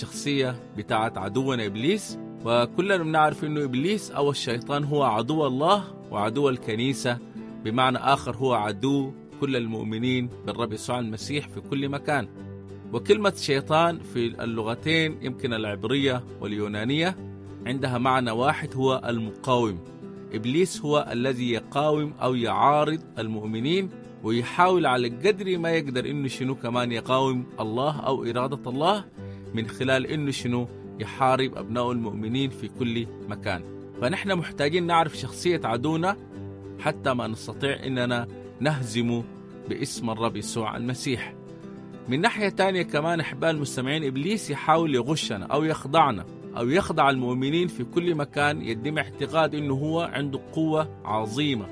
الشخصية بتاعت عدونا إبليس. وكلنا بنعرف إنه إبليس أو الشيطان هو عدو الله وعدو الكنيسة، بمعنى آخر هو عدو كل المؤمنين بالرب يسوع المسيح في كل مكان. وكلمة شيطان في اللغتين يمكن العبرية واليونانية عندها معنى واحد، هو المقاوم. إبليس هو الذي يقاوم أو يعارض المؤمنين ويحاول على قدر ما يقدر إنه شنو كمان يقاوم الله أو إرادة الله، من خلال إنه شنو يحارب أبناء المؤمنين في كل مكان. فنحن محتاجين نعرف شخصية عدونا حتى ما نستطيع إننا نهزمه باسم الرب يسوع المسيح. من ناحية تانية كمان أحباء المستمعين، إبليس يحاول يغشنا أو يخضعنا أو يخضع المؤمنين في كل مكان، يدم اعتقاد إنه هو عنده قوة عظيمة.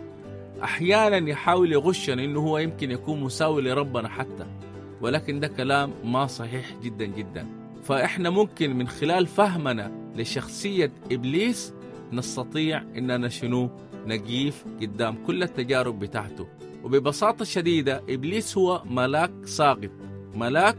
أحيانا يحاول يغشنا إنه هو يمكن يكون مساوي لربنا حتى، ولكن ده كلام ما صحيح جدا جدا. فإحنا ممكن من خلال فهمنا لشخصية إبليس نستطيع إننا شنو نقيف قدام كل التجارب بتاعته. وببساطة شديدة إبليس هو ملاك ساقط، ملاك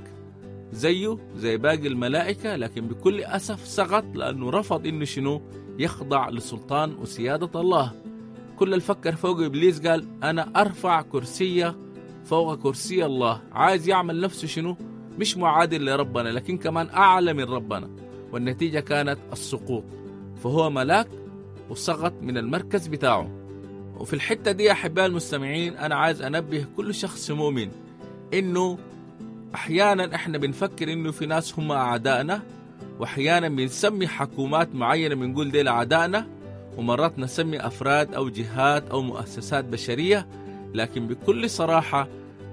زيه زي باقي الملائكة، لكن بكل أسف سقط لأنه رفض إنه شنو يخضع لسلطان وسيادة الله. كل الفكر فوق إبليس قال أنا أرفع كرسية فوق كرسي الله، عايز يعمل نفسه شنو مش معادل لربنا لكن كمان أعلى من ربنا، والنتيجة كانت السقوط. فهو ملاك وسقط من المركز بتاعه. وفي الحتة دي يا أحباء المستمعين أنا عايز أنبه كل شخص مؤمن إنه أحيانا إحنا بنفكر إنه في ناس هم أعدائنا، وأحيانا بنسمي حكومات معينة بنقول دي أعدائنا، ومرات نسمي أفراد أو جهات أو مؤسسات بشرية. لكن بكل صراحة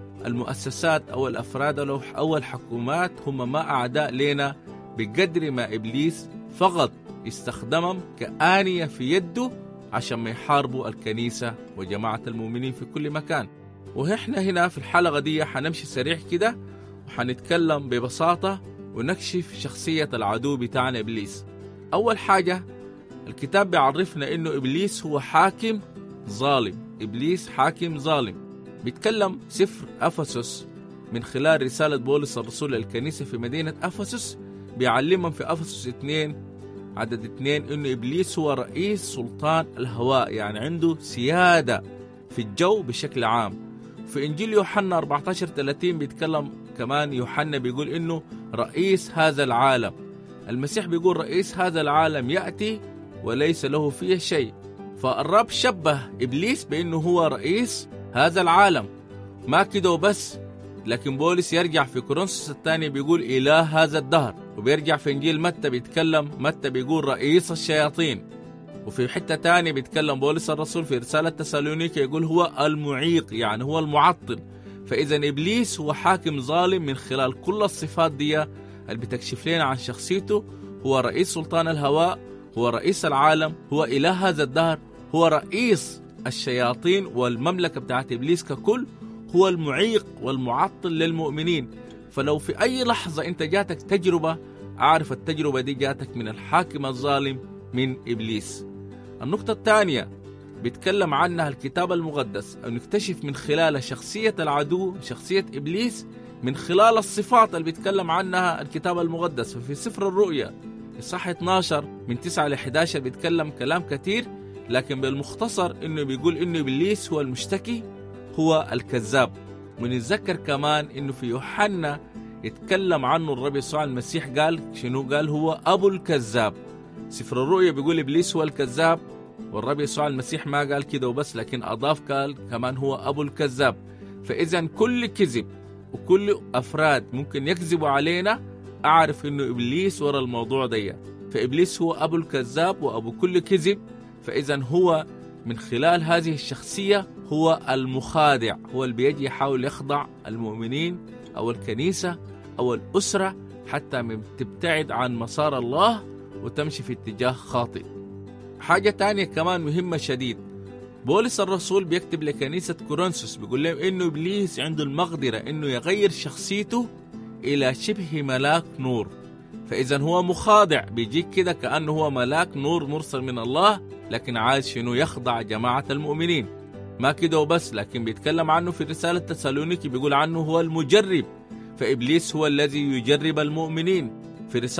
المؤسسات أو الأفراد أو الحكومات هم ما أعداء لنا بقدر ما إبليس فقط استخدمهم كآنية في يده عشان ما يحاربوا الكنيسة وجماعة المؤمنين في كل مكان. وإحنا هنا في الحلقة دي حنمشي سريع كده وحنتكلم ببساطة ونكشف شخصية العدو بتاعنا إبليس. أول حاجة الكتاب بيعرفنا إنه إبليس هو حاكم ظالم. إبليس حاكم ظالم. بيتكلم سفر أفسس من خلال رسالة بولس الرسول للكنيسة في مدينة أفسس، بيعلمهم في أفسس 2 عدد 2 إنه إبليس هو رئيس سلطان الهواء، يعني عنده سيادة في الجو بشكل عام. في إنجيل يوحنا 14:30 بيتكلم كمان يوحنا بيقول إنه رئيس هذا العالم. المسيح بيقول رئيس هذا العالم يأتي وليس له فيه شيء. فالرب شبه إبليس بأنه هو رئيس هذا العالم. ما كده وبس، لكن بولس يرجع في كورنثوس الثاني بيقول إله هذا الدهر، وبيرجع في إنجيل متى متى بيقول رئيس الشياطين. وفي حتة تاني بيتكلم بولس الرسول في رسالة تسالونيكا يقول هو المعيق، يعني هو المعطل. فإذا إبليس هو حاكم ظالم من خلال كل الصفات دي اللي بتكشف لنا عن شخصيته. هو رئيس سلطان الهواء، هو رئيس العالم، هو إله هذا الدهر، هو رئيس الشياطين والمملكة بتاعت إبليس ككل، هو المعيق والمعطل للمؤمنين. فلو في أي لحظة أنت جاتك تجربة، أعرف التجربة دي جاتك من الحاكم الظالم من إبليس. النقطة الثانية بيتكلم عنها الكتاب المقدس أو نكتشف من خلال شخصية العدو، شخصية إبليس، من خلال الصفات اللي بيتكلم عنها الكتاب المقدس. ففي سفر الرؤيا الصح 12 من 9 ل 11 بيتكلم كلام كتير، لكن بالمختصر إنه بيقول إنه إبليس هو المشتكي، هو الكذاب. ونتذكر كمان إنه في يوحنا يتكلم عنه الرب يسوع المسيح قال شنو؟ قال هو أبو الكذاب. سفر الرؤيا بيقول إبليس هو الكذاب، والرب يسوع المسيح ما قال كده وبس، لكن أضاف قال كمان هو أبو الكذاب. فإذا كل كذب وكل أفراد ممكن يكذبوا علينا، أعرف إنه إبليس ورا الموضوع ده. فإبليس هو أبو الكذاب وأبو كل كذب. فإذا هو من خلال هذه الشخصية هو المخادع، هو اللي بيجي يحاول يخضع المؤمنين أو الكنيسة أو الأسرة حتى تبتعد عن مسار الله وتمشي في اتجاه خاطئ. حاجة تانية كمان مهمة شديد، بولس الرسول بيكتب لكنيسة كورنثوس بيقول لهم إنه إبليس عنده المقدرة إنه يغير شخصيته إلى شبه ملاك نور. فإذا هو مخادع، بيجيك كده كأنه هو ملاك نور مرسل من الله، لكن عايز شنو؟ يخضع جماعة المؤمنين. ما كده وبس، لكن بيتكلم عنه في رسالة تسالونيكي بيقول عنه هو المجرب. فإبليس هو الذي يجرب المؤمنين. في رسالة